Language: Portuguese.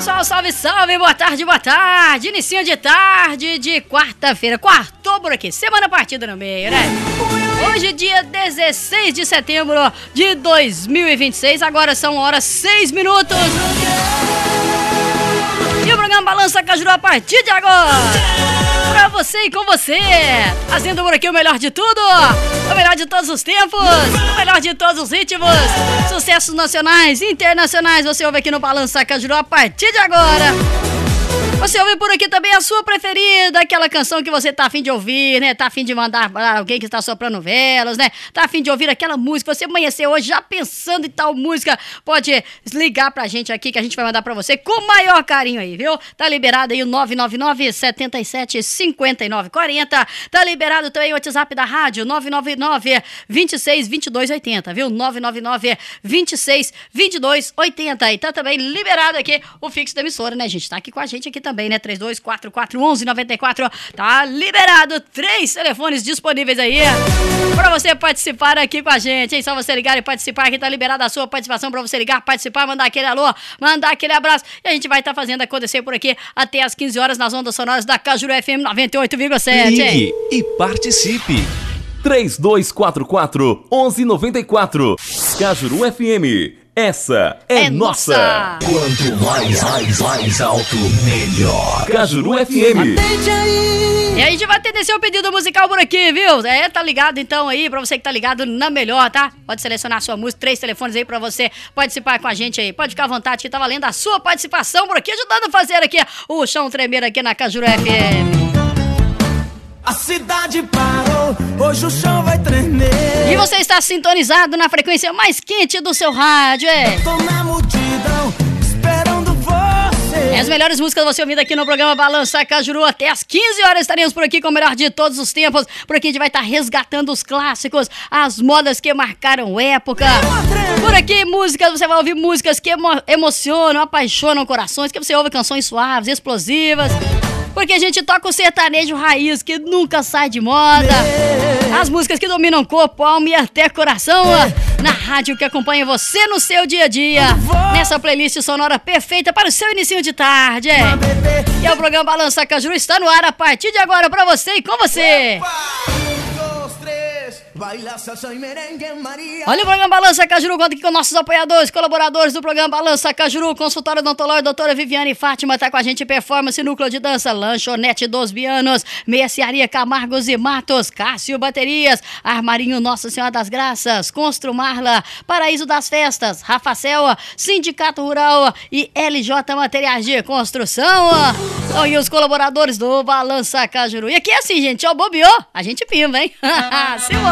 pessoal, salve, salve, boa tarde, inicinho de tarde de quarta-feira, quartou por aqui, semana partida no meio, né? Hoje, dia 16 de setembro de 2026, agora são horas 6 minutos. E o programa Balança Cajuru a partir de agora, pra você e com você, fazendo por aqui o melhor de tudo, o melhor de todos os tempos, o melhor de todos os ritmos, sucessos nacionais, internacionais, você ouve aqui no Balança Cajuru a partir de agora. Você ouve por aqui também a sua preferida, aquela canção que você tá afim de ouvir, né? Tá afim de mandar para alguém que está soprando velas, né? Tá afim de ouvir aquela música, você amanheceu hoje já pensando em tal música, pode ligar pra gente aqui que a gente vai mandar pra você com o maior carinho aí, viu? Tá liberado aí o 999-77-5940, tá liberado também o WhatsApp da rádio, 999-26-2280, viu? 999-26-2280, e tá também liberado aqui o fixo da emissora, né, gente? Tá aqui com a gente aqui também, né? 32441194. Tá liberado 3 telefones disponíveis aí pra você participar aqui com a gente, hein? Só você ligar e participar, aqui tá liberada a sua participação pra você ligar, participar, mandar aquele alô, mandar aquele abraço. E a gente vai estar fazendo acontecer por aqui até às 15 horas nas ondas sonoras da Cajuru FM 98,7. Ligue e participe. 3244-1194. Cajuru FM. Essa é nossa. Quanto mais alto, melhor. Cajuru FM. E a gente vai atender seu pedido musical por aqui, viu? Tá ligado então aí, pra você que tá ligado na melhor, tá? Pode selecionar a sua música, 3 telefones aí pra você participar com a gente aí. Pode ficar à vontade que tá valendo a sua participação por aqui, ajudando a fazer aqui o chão tremer aqui na Cajuru FM. A cidade parou, hoje o chão vai tremer. E você está sintonizado na frequência mais quente do seu rádio, é? Tô na multidão, esperando você. As melhores músicas você ouvindo aqui no programa Balança Cajuru. Até às 15 horas estaremos por aqui com o melhor de todos os tempos. Por aqui a gente vai estar resgatando os clássicos, as modas que marcaram época. Por aqui músicas, você vai ouvir músicas que emocionam, apaixonam corações, que você ouve canções suaves, explosivas. Porque a gente toca o sertanejo raiz, que nunca sai de moda. As músicas que dominam corpo, alma e até coração. Na rádio que acompanha você no seu dia a dia. Nessa playlist sonora perfeita para o seu inicinho de tarde. E o programa Balança Cajuru está no ar a partir de agora para você e com você. Olha o programa Balança Cajuru, conta aqui com nossos apoiadores, colaboradores do programa Balança Cajuru, consultório odontológico, doutora Viviane Fátima, tá com a gente, Performance, Núcleo de Dança, Lanchonete dos Bianos, Mercearia Camargos e Matos, Cássio Baterias, Armarinho Nossa Senhora das Graças, Constru Marla, Paraíso das Festas, Rafacel, Sindicato Rural e LJ Materiais de Construção. E os colaboradores do Balança Cajuru. E aqui é assim, gente, ó, bobeou, a gente pimba, hein? Simão.